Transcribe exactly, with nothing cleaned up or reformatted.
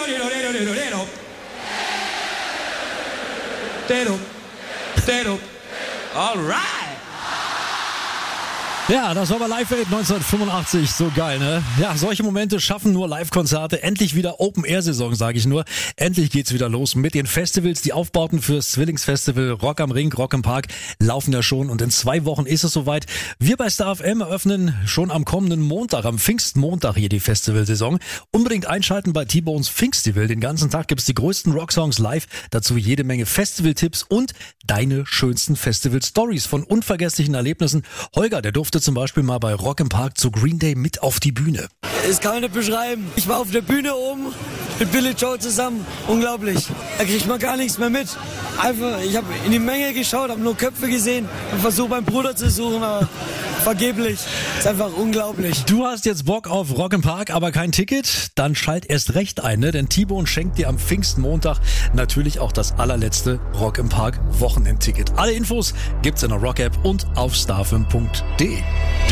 All right. Ja, das war bei Live Aid neunzehnhundertfünfundachtzig, so geil, ne? Ja, solche Momente schaffen nur Live-Konzerte. Endlich wieder Open-Air-Saison, sage ich nur. Endlich geht's wieder los mit den Festivals. Die Aufbauten fürs Zwillingsfestival Rock am Ring, Rock im Park laufen ja schon und in zwei Wochen ist es soweit. Wir bei Star F M eröffnen schon am kommenden Montag, am Pfingstmontag hier die Festivalsaison. Unbedingt einschalten bei T-Bones Pfingstival. Den ganzen Tag gibt's die größten Rocksongs live, dazu jede Menge Festival-Tipps und deine schönsten Festival-Stories von unvergesslichen Erlebnissen. Holger, der durfte zum Beispiel mal bei Rock im Park zu Green Day mit auf die Bühne. Das kann man nicht beschreiben. Ich war auf der Bühne oben mit Billy Joe zusammen. Unglaublich. Da kriegt man gar nichts mehr mit. Einfach, ich habe in die Menge geschaut, habe nur Köpfe gesehen und versucht meinen Bruder zu suchen, aber vergeblich. Ist einfach unglaublich. Du hast jetzt Bock auf Rock im Park, aber kein Ticket? Dann schalt erst recht ein, ne? Denn T-Bone schenkt dir am Pfingstmontag natürlich auch das allerletzte Rock im Park Wochenendticket. Alle Infos gibt's in der Rock-App und auf starfm punkt de.